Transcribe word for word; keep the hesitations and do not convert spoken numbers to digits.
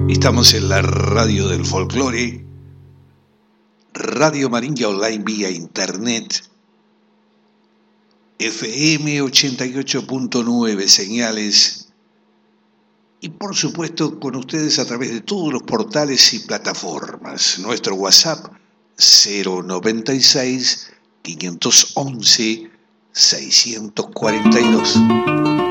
Estamos en la radio del folclore, Radio Maringa Online vía internet, F M ochenta y ocho punto nueve señales y por supuesto con ustedes a través de todos los portales y plataformas. Nuestro WhatsApp cero noventa y seis, quinientos once, seiscientos cuarenta y dos.